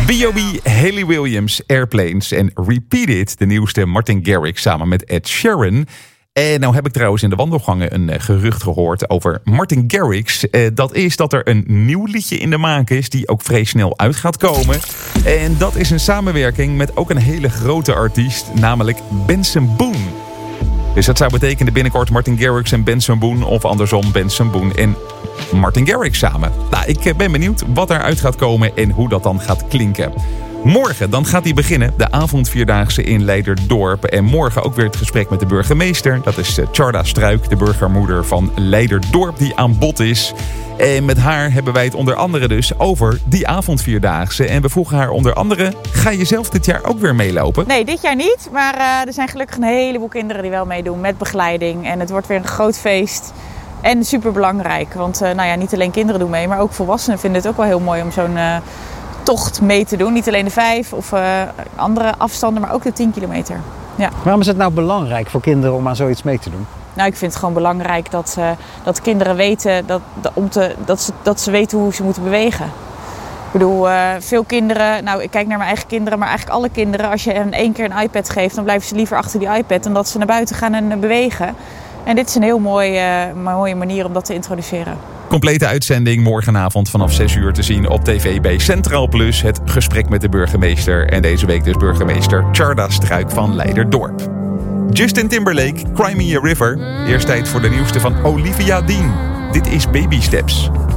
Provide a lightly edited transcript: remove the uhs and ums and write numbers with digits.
B.O.B., Hayley Williams, Airplanes en Repeat It, de nieuwste Martin Garrix samen met Ed Sheeran. En nou heb ik trouwens in de wandelgangen een gerucht gehoord over Martin Garrix. Dat is dat er een nieuw liedje in de maak is die ook vrij snel uit gaat komen. En dat is een samenwerking met ook een hele grote artiest, namelijk Benson Boone. Dus dat zou betekenen binnenkort Martin Garrix en Benson Boone of andersom Benson Boone en Martin Garrix samen. Nou, ik ben benieuwd wat eruit gaat komen en hoe dat dan gaat klinken. Morgen, dan gaat hij beginnen, de avondvierdaagse in Leiderdorp. En morgen ook weer het gesprek met de burgemeester. Dat is Tjarda Struik, de burgermoeder van Leiderdorp, die aan bod is. En met haar hebben wij het onder andere dus over die avondvierdaagse. En we vroegen haar onder andere, ga je zelf dit jaar ook weer meelopen? Nee, dit jaar niet. Maar er zijn gelukkig een heleboel kinderen die wel meedoen met begeleiding. En het wordt weer een groot feest. En superbelangrijk. Want niet alleen kinderen doen mee, maar ook volwassenen vinden het ook wel heel mooi om zo'n tocht mee te doen. Niet alleen de 5 of andere afstanden, maar ook de 10 kilometer. Ja. Waarom is het nou belangrijk voor kinderen om aan zoiets mee te doen? Nou, ik vind het gewoon belangrijk dat kinderen weten dat ze weten hoe ze moeten bewegen. Ik bedoel, veel kinderen, ik kijk naar mijn eigen kinderen, maar eigenlijk alle kinderen, als je hen 1 keer een iPad geeft, dan blijven ze liever achter die iPad dan dat ze naar buiten gaan en bewegen. En dit is een heel mooie manier om dat te introduceren. Complete uitzending morgenavond vanaf 6 uur te zien op tv bij Centraal Plus. Het gesprek met de burgemeester. En deze week dus burgemeester Tjarda Struik van Leiderdorp. Justin Timberlake, Cry Me a River. Eerst tijd voor de nieuwste van Olivia Dean. Dit is Baby Steps.